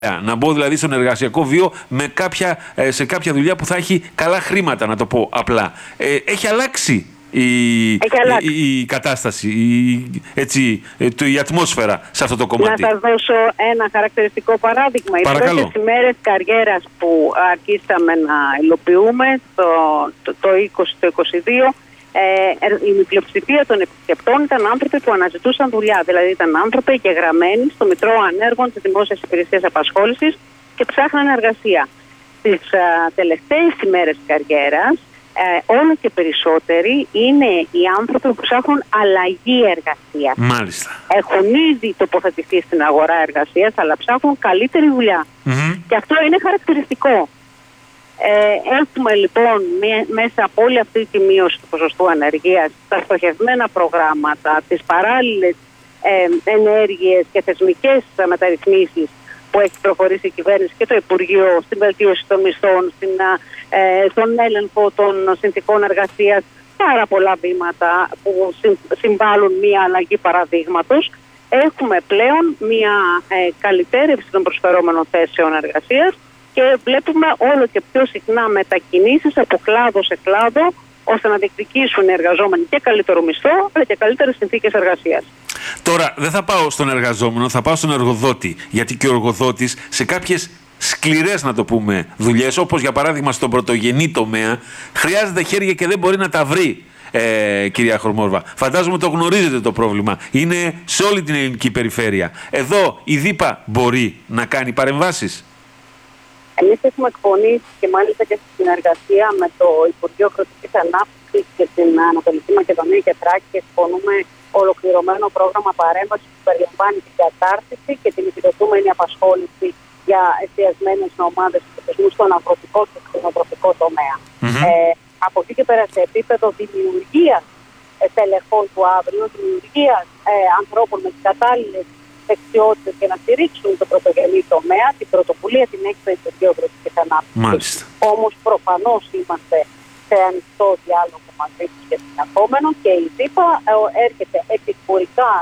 Να μπω δηλαδή στον εργασιακό βίο σε κάποια δουλειά που θα έχει καλά χρήματα, να το πω απλά. Έχει αλλάξει η κατάσταση, η ατμόσφαιρα σε αυτό το κομμάτι. Να σας δώσω ένα χαρακτηριστικό παράδειγμα. Παρακαλώ. Οι πρώτες ημέρες καριέρας που αρχίσαμε να υλοποιούμε το 20-22, η πλειοψηφία των επισκεπτών ήταν άνθρωποι που αναζητούσαν δουλειά. Δηλαδή ήταν άνθρωποι εγγεγραμμένοι στο Μητρό Ανέργων της Δημόσιας Υπηρεσίας Απασχόλησης και ψάχναν εργασία. Στις τελευταίες ημέρες καριέρας, όλο και περισσότεροι είναι οι άνθρωποι που ψάχνουν αλλαγή εργασίας. Μάλιστα. Έχουν ήδη τοποθετηθεί στην αγορά εργασίας, αλλά ψάχνουν καλύτερη δουλειά. Και αυτό είναι χαρακτηριστικό. Έχουμε λοιπόν μέσα από όλη αυτή τη μείωση του ποσοστού ανεργίας, τα στοχευμένα προγράμματα, τις παράλληλες ενέργειες και θεσμικές μεταρρυθμίσεις που έχει προχωρήσει η κυβέρνηση και το Υπουργείο στην βελτίωση των μισθών, στον έλεγχο των συνθηκών εργασίας, πάρα πολλά βήματα που συμβάλλουν μια αλλαγή παραδείγματος. Έχουμε πλέον μια καλυτέρευση των προσφερόμενων θέσεων εργασίας και βλέπουμε όλο και πιο συχνά μετακινήσεις από κλάδο σε κλάδο, ώστε να διεκδικήσουν οι εργαζόμενοι και καλύτερο μισθό, αλλά και καλύτερες συνθήκες εργασίας. Τώρα, δεν θα πάω στον εργαζόμενο, θα πάω στον εργοδότη. Γιατί και ο εργοδότης σε κάποιες σκληρές, να το πούμε, δουλειές, όπως για παράδειγμα στον πρωτογενή τομέα, χρειάζεται χέρια και δεν μπορεί να τα βρει. Κυρία Χορμόρβα, φαντάζομαι το γνωρίζετε το πρόβλημα. Είναι σε όλη την ελληνική περιφέρεια. Εδώ η ΔΥΠΑ μπορεί να κάνει παρεμβάσεις. Εμείς έχουμε εκπονήσει και μάλιστα και στη συνεργασία με το Υπουργείο Αγροτικής Ανάπτυξης και την Ανατολική Μακεδονία και Θράκη, εκπονούμε ολοκληρωμένο πρόγραμμα παρέμβασης που περιλαμβάνει την κατάρτιση και την επιδοτούμενη απασχόληση για εστιασμένες ομάδες και θεσμούς στον αγροτικό και κτηνοτροφικό τομέα. Από εκεί και πέρα, σε επίπεδο δημιουργίας τελεχών του αύριο, δημιουργίας ανθρώπων με τις κατάλληλες δεξιότητες και να στηρίξουν το πρωτογενή τομέα, την πρωτοβουλία την έχει το Υπουργείο Αγροτικής Ανάπτυξης. Όμως προφανώς είμαστε σε ανοιχτό διάλογο μαζί τους και συνεχόμενο και η ΔΥΠΑ έρχεται επικουρικά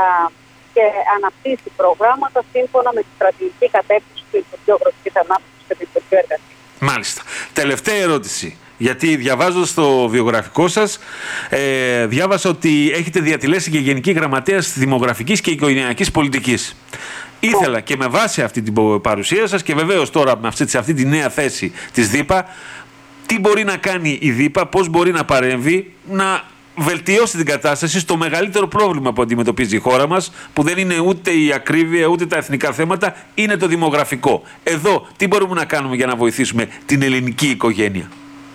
και αναπτύσσει προγράμματα σύμφωνα με τη στρατηγική κατεύθυνση του Υπουργείου Αγροτικής Ανάπτυξης και του Υπουργείου Εργασίας. Μάλιστα. Τελευταία ερώτηση. Γιατί διαβάζω στο βιογραφικό σας, διάβασα ότι έχετε διατελέσει και Γενική Γραμματέας Δημογραφικής και Οικογενειακής Πολιτικής. Ήθελα και με βάση αυτή την παρουσία σας και βεβαίως τώρα με αυτή τη νέα θέση της ΔΥΠΑ, τι μπορεί να κάνει η ΔΥΠΑ, πώς μπορεί να παρέμβει, να βελτιώσει την κατάσταση στο μεγαλύτερο πρόβλημα που αντιμετωπίζει η χώρα μας, που δεν είναι ούτε η ακρίβεια ούτε τα εθνικά θέματα, είναι το δημογραφικό. Εδώ τι μπορούμε να κάνουμε για να βοηθήσουμε την ελληνική οικογένεια?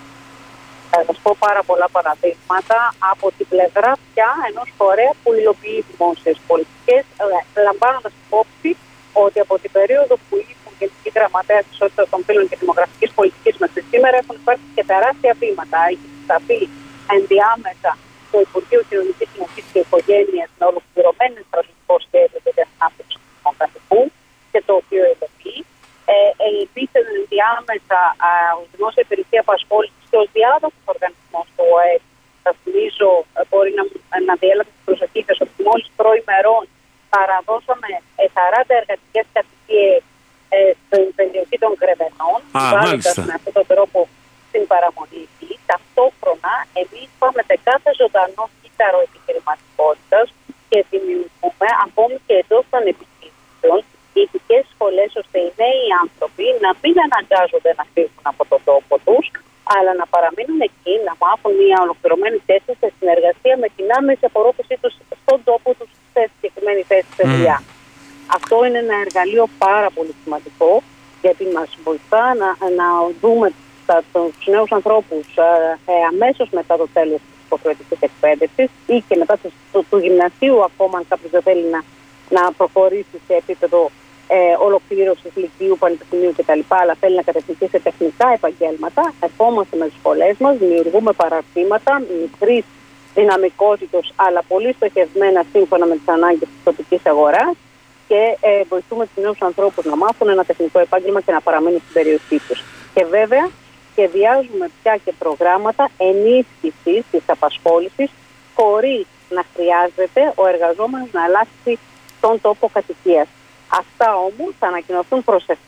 Θα σας πω πάρα πολλά παραδείγματα από την πλευρά πια ενός φορέα που υλοποιεί δημόσιες πολιτικές, λαμβάνοντας υπόψη ότι από την περίοδο που ήμουν Γενική Γραμματέας της Ισότητας των Φύλων και Δημογραφικής Πολιτικής μέχρι σήμερα έχουν υπάρξει και τεράστια βήματα. Έχει σταθεί ενδιάμεσα το Υπουργείο Κοινωνικής Συνοχής και Οικογένειας με ολοκληρωμένο στρατηγικό σχέδιο για την ανάπτυξη του δημογραφικού και το οποίο υλοποιεί. Επίσης, ενδιάμεσα ως Δημόσια Υπηρεσία Απασχόλησης και ως διάδοχος οργανισμός του ΟΕΕ, θα θυμίζω, μπορεί να διέλαβε την προσοχή σας ότι μόλις προημερών παραδώσαμε 40 εργατικές κατοικίες στην περιοχή των Κρεβενών, βάζοντας με αυτόν τον τρόπο στην παραμονή εκεί. Ταυτόχρονα, εμείς πάμε σε κάθε ζωντανό κύτταρο επιχειρηματικότητας και δημιουργούμε ακόμη και εντός των επιχειρήσεων ειδικές σχολές ώστε οι νέοι άνθρωποι να μην αναγκάζονται να φύγουν από τον τόπο τους, αλλά να παραμείνουν εκεί, να μάθουν μια ολοκληρωμένη θέση σε συνεργασία με την άμεση απορρόφησή τους στον τόπο τους σε συγκεκριμένη θέση σε δουλειά. Αυτό είναι ένα εργαλείο πάρα πολύ σημαντικό, γιατί μας βοηθά να δούμε τους νέους ανθρώπους αμέσως μετά το τέλος της υποχρεωτικής εκπαίδευσης ή και μετά του γυμνασίου, ακόμα αν κάποιος δεν θέλει να προχωρήσει σε επίπεδο ολοκλήρωσης λυκείου, πανεπιστημίου κτλ. Αλλά θέλει να κατευθυνθεί σε τεχνικά επαγγέλματα. Ερχόμαστε με τις σχολές μας, δημιουργούμε παραρτήματα μικρής δυναμικότητος, αλλά πολύ στοχευμένα σύμφωνα με τις ανάγκες της τοπικής αγοράς και βοηθούμε τους νέους ανθρώπους να μάθουν ένα τεχνικό επάγγελμα και να παραμείνουν στην περιοχή τους. Και βέβαια, σχεδιάζουμε πια και προγράμματα ενίσχυσης της απασχόλησης χωρίς να χρειάζεται ο εργαζόμενος να αλλάξει τον τόπο κατοικίας. Αυτά όμως θα ανακοινωθούν